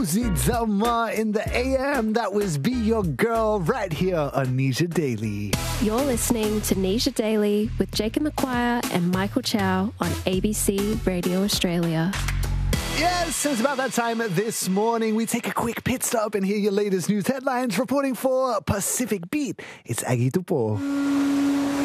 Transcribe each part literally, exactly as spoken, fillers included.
Rosie Zelma in the A M. That was Be Your Girl right here on Nisha Daily. You're listening to Nisha Daily with Jacob McQuire and Michael Chow on A B C Radio Australia. Yes, it's about that time this morning. We take a quick pit stop and hear your latest news headlines. Reporting for Pacific Beat, it's Aggie Tupo.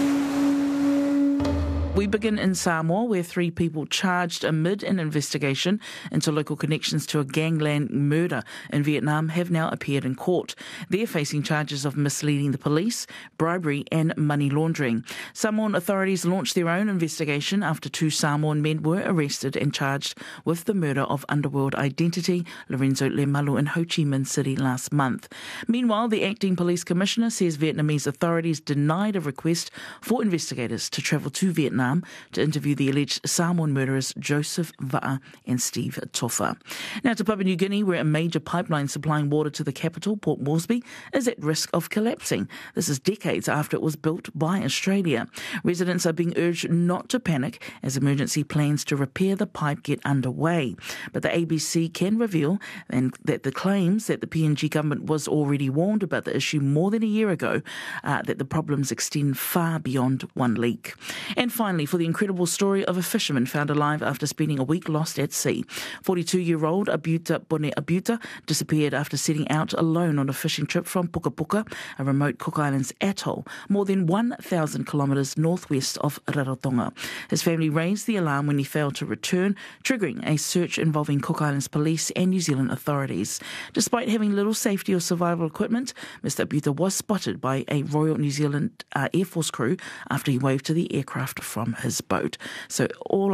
We begin in Samoa, where three people charged amid an investigation into local connections to a gangland murder in Vietnam have now appeared in court. They're facing charges of misleading the police, bribery and money laundering. Samoan authorities launched their own investigation after two Samoan men were arrested and charged with the murder of underworld identity Lorenzo Lemalu in Ho Chi Minh City last month. Meanwhile, the acting police commissioner says Vietnamese authorities denied a request for investigators to travel to Vietnam to interview the alleged Samoan murderers Joseph Va'a and Steve Tofa. Now to Papua New Guinea, where a major pipeline supplying water to the capital, Port Moresby, is at risk of collapsing. This is decades after it was built by Australia. Residents are being urged not to panic as emergency plans to repair the pipe get underway. But the A B C can reveal and that the claims that the P N G government was already warned about the issue more than a year ago, uh, that the problems extend far beyond one leak. And finally, for the incredible story of a fisherman found alive after spending a week lost at sea. forty-two-year-old Abuta Bone Abuta disappeared after setting out alone on a fishing trip from Puka Puka, a remote Cook Islands atoll, more than one thousand kilometres northwest of Rarotonga. His family raised the alarm when he failed to return, triggering a search involving Cook Islands police and New Zealand authorities. Despite having little safety or survival equipment, Mister Abuta was spotted by a Royal New Zealand uh, Air Force crew after he waved to the aircraft from his boat. So all